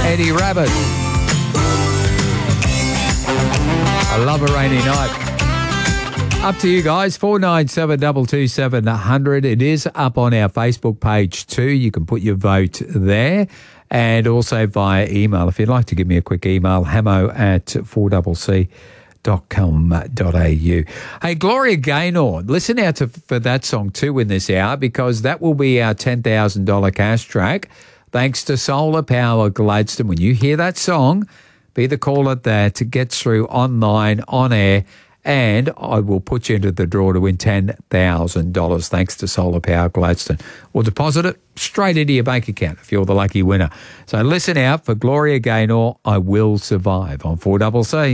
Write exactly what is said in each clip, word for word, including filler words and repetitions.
Eddie Rabbit. I love a rainy night. Up to you guys, four nine seven, two two seven, one hundred. It is up on our Facebook page too. You can put your vote there. And also via email. If you'd like to give me a quick email, hamo at four c c dot com dot a u. Hey, Gloria Gaynor, listen out to, for that song too in this hour, because that will be our ten thousand dollars cash track. Thanks to Solar Power Gladstone. When you hear that song, be the caller that gets through online, on air, and I will put you into the draw to win ten thousand dollars thanks to Solar Power Gladstone. We'll deposit it straight into your bank account if you're the lucky winner. So listen out for Gloria Gaynor, I Will Survive on four C C.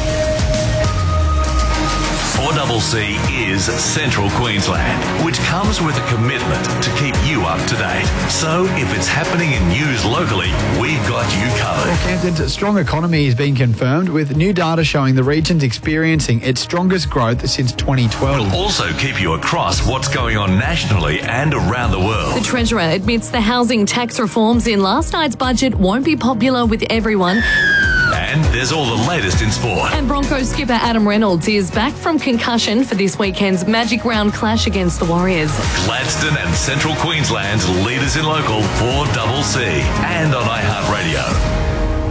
four C C is Central Queensland, which comes with a commitment to keep you up to date. So if it's happening in news locally, we've got you covered. Well, Campton's strong economy has been confirmed, with new data showing the region's experiencing its strongest growth since twenty twelve. We'll also keep you across what's going on nationally and around the world. The Treasurer admits the housing tax reforms in last night's budget won't be popular with everyone. And there's all the latest in sport. And Broncos skipper Adam Reynolds is back from concussion for this weekend's Magic Round clash against the Warriors. Gladstone and Central Queensland's leaders in local four C C and on iHeartRadio.